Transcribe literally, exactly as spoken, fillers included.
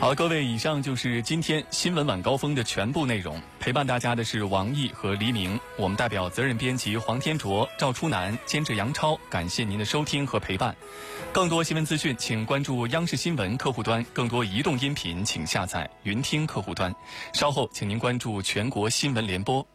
好，各位，以上就是今天新闻晚高峰的全部内容。陪伴大家的是王毅和黎明，我们代表责任编辑黄天卓、赵初南，监制杨超，感谢您的收听和陪伴。更多新闻资讯，请关注央视新闻客户端；更多移动音频，请下载云听客户端。稍后，请您关注全国新闻联播。